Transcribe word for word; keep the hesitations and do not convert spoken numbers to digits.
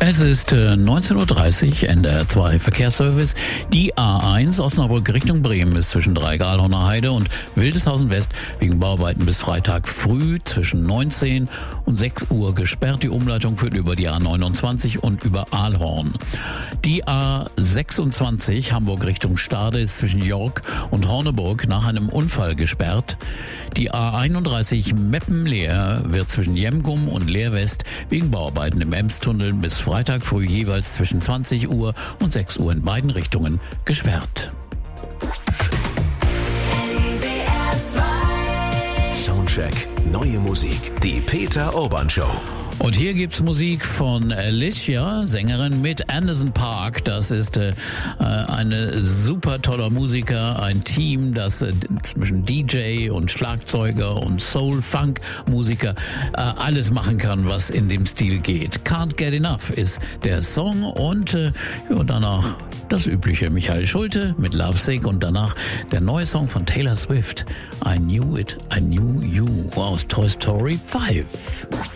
Es ist äh, neunzehn Uhr dreißig, N D R zwei Verkehrsservice. Die A eins Osnabrück Richtung Bremen ist zwischen Dreigalhorner Heide und Wildeshausen West wegen Bauarbeiten bis Freitag früh zwischen neunzehn und sechs Uhr gesperrt. Die Umleitung führt über die A neunundzwanzig und über Aalhorn. Die A sechsundzwanzig Hamburg Richtung Stade ist zwischen York und Horneburg nach einem Unfall gesperrt. Die A einunddreißig Meppen-Leer wird zwischen Jemgum und Leer West wegen Bauarbeiten im Emstunnel bis Freitag früh jeweils zwischen zwanzig Uhr und sechs Uhr in beiden Richtungen gesperrt. Soundcheck, neue Musik, die Peter Urban Show. Und hier gibt's Musik von Alicia, Sängerin mit Anderson .Paak. Das ist äh, eine super toller Musiker, ein Team, das äh, zwischen D J und Schlagzeuger und Soul-Funk-Musiker äh, alles machen kann, was in dem Stil geht. Can't Get Enough ist der Song und äh, ja, danach das übliche Michael Schulte mit Lovesick und danach der neue Song von Taylor Swift, I Knew It, I Knew You aus Toy Story fünf.